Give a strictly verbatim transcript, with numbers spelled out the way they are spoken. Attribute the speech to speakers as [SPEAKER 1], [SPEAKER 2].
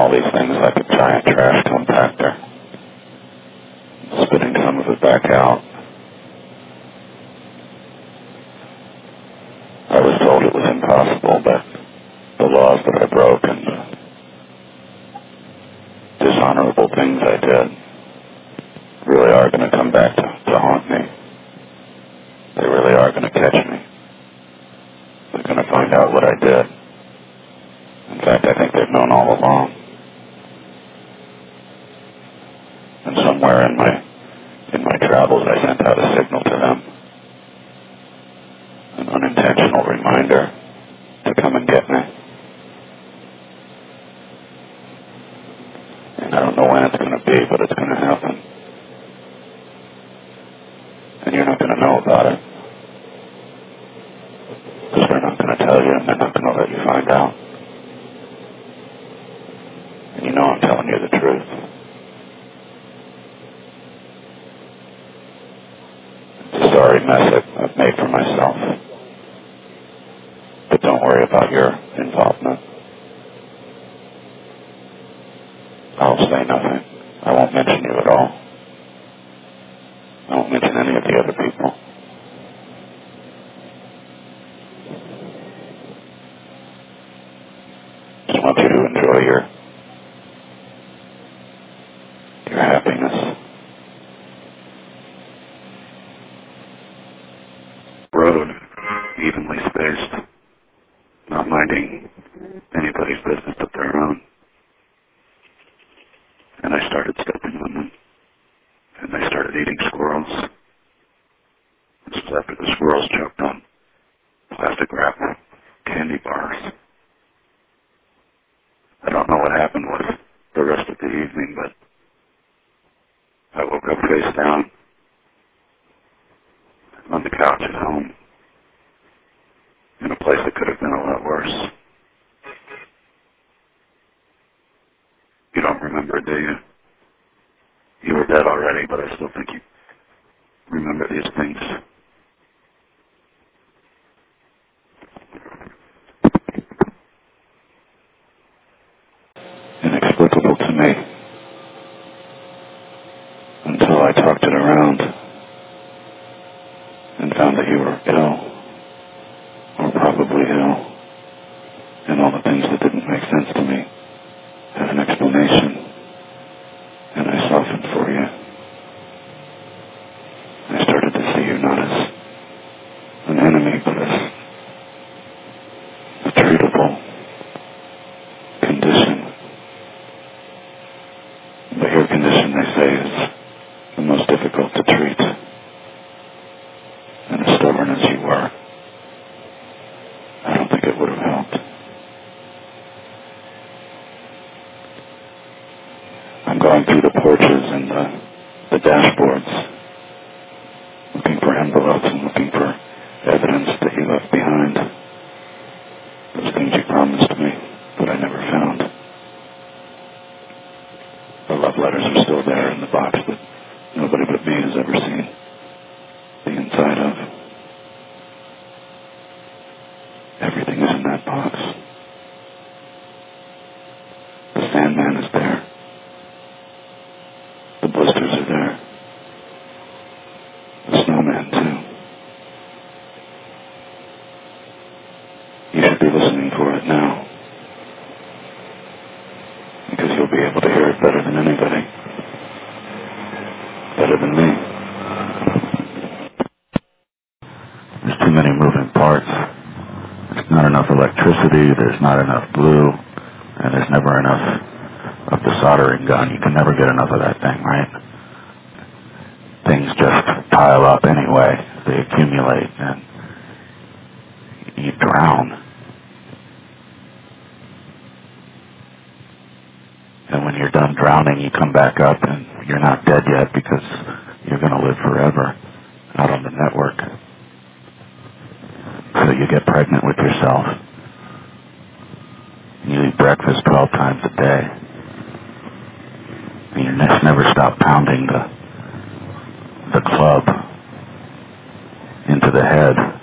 [SPEAKER 1] all these things like a giant trash compactor, spitting some of it back out. I was told it was impossible, but the laws that I broke and the dishonorable things I did really are going to come back to, to haunt me. They really are going to catch me. They're going to find out what I did. In fact, I think they've known all along. And somewhere in my in my travels, I sent out a signal to them, an unintentional reminder to come and get me. And I don't know when it's going to be, but it's going to happen. And you're not going to know about it. Because they're not going to tell you, and they're not going to let you find out. And you know I'm telling you the truth. It's a sorry mess I've made for myself. But don't worry about your involvement. I'll say nothing. I won't mention you at all. I won't mention any of the other people. Just want you to enjoy your your happiness. Road, evenly spaced, not minding anybody's business but their own. And I started stepping on them. And they started eating squirrels. This was after the squirrels choked on plastic wrap candy bars. I don't know what happened with the rest of the evening, but I woke up face down on the couch at home in a place that could have been a lot worse. You don't remember, do you? You were dead already, but I still think you remember these things. Inexplicable to me until I talked it around and found that you were ill, or probably ill, and all the things that didn't make sense to me had an explanation. And I softened for you. I started to see you not as an enemy, but as a treatable condition. But your condition, they say, is the most difficult to treat. And as stubborn as you were, I don't think it would have helped. I'm going through the porches and the, the dashboards, looking for envelopes and looking for evidence that you left behind. Those things you promised me, but I never found. The love letters are still there in the box that nobody but me has ever seen the inside of. Everything is in that box. The Sandman is there. The blisters are there. The snowman, too. You should be listening for it now. Because you'll be able to hear it better than anybody. Better than me. There's too many moving parts. There's not enough electricity. There's not enough glue. And there's never enough of the soldering gun. You can never get enough of that thing, right? Things just pile up anyway. They accumulate and you drown. And when you're done drowning, you come back up and you're not dead yet because you're going to live forever out on the network. So you get pregnant with yourself. You eat breakfast twelve times a day. And your necks never stop pounding the, the club into the head.